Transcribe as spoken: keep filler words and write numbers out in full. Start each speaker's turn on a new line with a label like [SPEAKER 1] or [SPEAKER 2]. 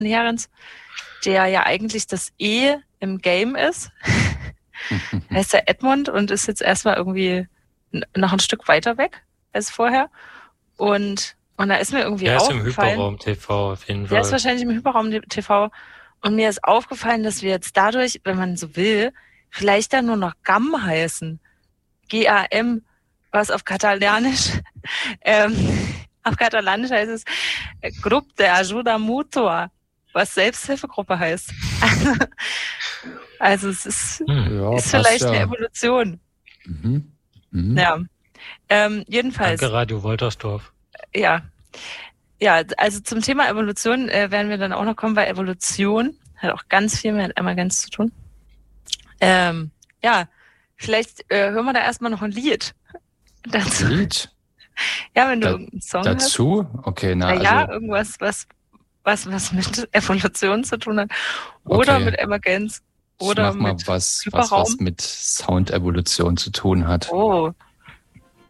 [SPEAKER 1] Herrens, der ja eigentlich das E im Game ist. Heißt der Edmund und ist jetzt erstmal irgendwie noch ein Stück weiter weg als vorher. Und, und da ist mir irgendwie
[SPEAKER 2] Der ist
[SPEAKER 1] aufgefallen...
[SPEAKER 2] im Hyperraum-T V auf jeden Fall.
[SPEAKER 1] Der ist wahrscheinlich im Hyperraum-T V. Und mir ist aufgefallen, dass wir jetzt dadurch, wenn man so will, vielleicht dann nur noch G A M heißen. G A M, was auf Katalanisch... ähm, auf Katalanisch heißt es Grup de Ajuda Mutua, was Selbsthilfegruppe heißt. Also es ist,
[SPEAKER 3] hm. ja,
[SPEAKER 1] ist vielleicht
[SPEAKER 3] ja.
[SPEAKER 1] eine Evolution.
[SPEAKER 3] Mhm. Mhm.
[SPEAKER 1] Ja. Ähm, jedenfalls.
[SPEAKER 2] Danke, Radio Woltersdorf.
[SPEAKER 1] Ja. Ja, also zum Thema Evolution äh, werden wir dann auch noch kommen, weil Evolution hat auch ganz viel mit Emergenz zu tun. Ähm, ja, vielleicht äh, hören wir da erstmal noch ein Lied.
[SPEAKER 3] Dazu. Lied?
[SPEAKER 1] Ja, wenn du
[SPEAKER 3] da,
[SPEAKER 1] irgendeinen Song
[SPEAKER 3] dazu?
[SPEAKER 1] hast.
[SPEAKER 3] Okay, na,
[SPEAKER 1] na ja,
[SPEAKER 3] also...
[SPEAKER 1] irgendwas, was, was, was mit Evolution zu tun hat. Oder
[SPEAKER 3] okay.
[SPEAKER 1] mit Emergenz. Oder
[SPEAKER 3] ich mach mal
[SPEAKER 1] mit
[SPEAKER 3] was, was, was mit Sound-Evolution zu tun hat.
[SPEAKER 1] Oh,